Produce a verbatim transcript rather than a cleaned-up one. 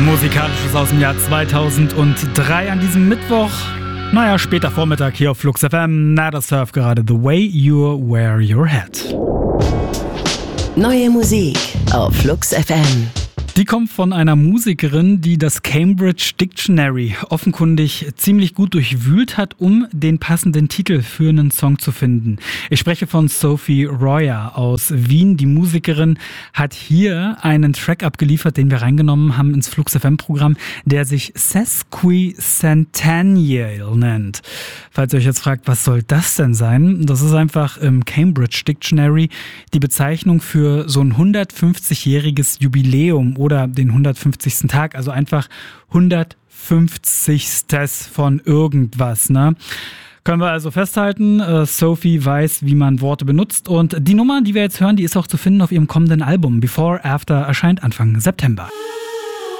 Musikalisches aus dem Jahr zweitausenddrei an diesem Mittwoch. Naja, später Vormittag hier auf Flux F M. Nada Surf gerade The Way You Wear Your Hat. Neue Musik auf Flux F M. Die kommt von einer Musikerin, die das Cambridge Dictionary offenkundig ziemlich gut durchwühlt hat, um den passenden Titel für einen Song zu finden. Ich spreche von Sophie Royer aus Wien. Die Musikerin hat hier einen Track abgeliefert, den wir reingenommen haben ins Flux F M-Programm, der sich Sesquicentennial nennt. Falls ihr euch jetzt fragt, was soll das denn sein? Das ist einfach im Cambridge Dictionary die Bezeichnung für so ein hundertfünfzigjähriges Jubiläum oder den hundertfünfzigsten Tag, also einfach hundertfünfzigstes von irgendwas, ne? Können wir also festhalten, äh, Sophie weiß, wie man Worte benutzt, und die Nummer, die wir jetzt hören, die ist auch zu finden auf ihrem kommenden Album. Before After erscheint Anfang September.